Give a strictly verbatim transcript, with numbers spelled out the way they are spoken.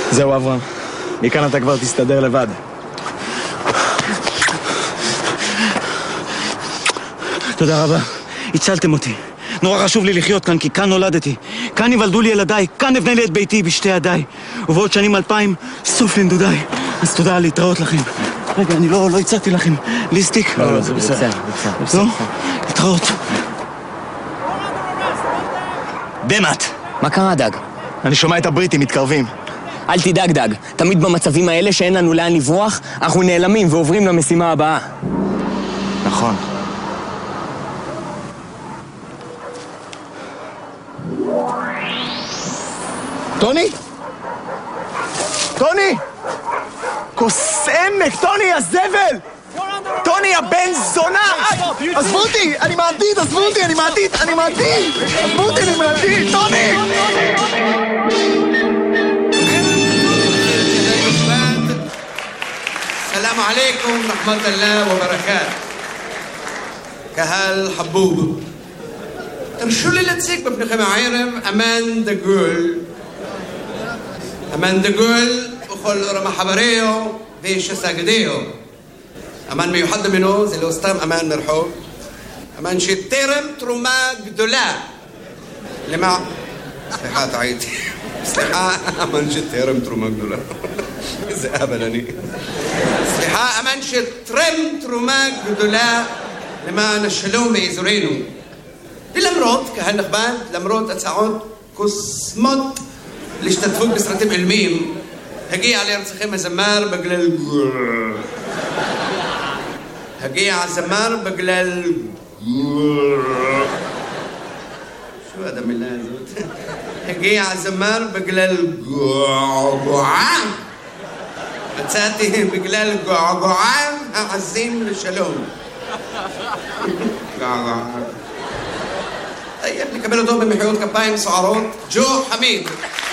זהו אברהם, מכאן אתה כבר תסתדר לבד. תודה רבה, הצלתם אותי. נורא חשוב לי לחיות כאן, כי כאן נולדתי. כאן יוולדו לי ילדיי, כאן אבנה לי את ביתי בשתי ידיי. ובעוד שנים אלפיים, סוף לנדודיי. אז תודה, להתראות לכם. רגע, אני לא, לא הצעתי לכם. ליסטיק? לא, לא, זה בסדר. לא? להתראות. דמת! מה קרה, דג? אני שומע את הבריטים מתקרבים. אל תדאג, דג. תמיד במצבים האלה שאין לנו לאן לברוח, אנחנו נעלמים ועוברים למשימה הבאה. נכון. טוני? טוני! כוס עמק, טוני, הזבל! טוני, הבן זונה! עזבו אותי! אני מעתיד, עזבו אותי, אני מעתיד, אני מעתיד! עזבו אותי, אני מעתיד, טוני! السلام عليكم ورحمة الله وبركاته. קהל חבוב, תרשו לי להציג בפניכם הערב אמן דגול. אמן דגול וכל רמה חבריו ושסגדיו. אמן מיוחד ממנו זה לא סתם אמן מרחוב, אמן שתרם תרומה גדולה למה... סליחה, טעיתי. סליחה, אמן שתרם תרומה גדולה. איזה אבל אני. סליחה, אמן שתרם תרומה גדולה למען השלום באזורנו. ולמרות, קהל נכבד, למרות הצעות קוסמות להשתתפות בסרטים עילמיים, הגיע לארצכם הזמר בגלל... הגיע הזמר בגלל... שו עד המילה הזאת? הגיע הזמר בגלל געגועה. מצאתי בגלל געגועה העזים לשלום. געגועה. טייב, נקבל אותו במחיאות כפיים סוערות. ג'ו חמיד.